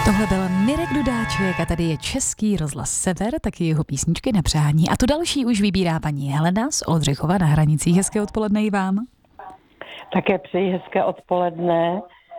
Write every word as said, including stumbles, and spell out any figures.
Tohle byl Mirek Dudáček a tady je Český rozhlas Sever, taky jeho písničky na přání. A tu další už vybírá paní Helena z Oldřichova na Hranicích. Hezké odpoledne i vám. Také přeji hezké odpoledne.